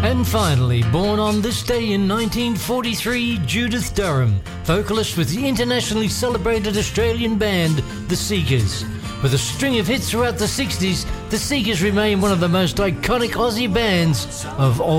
And finally, born on this day in 1943, Judith Durham, vocalist with the internationally celebrated Australian band, The Seekers. With a string of hits throughout the 60s, The Seekers remain one of the most iconic Aussie bands of all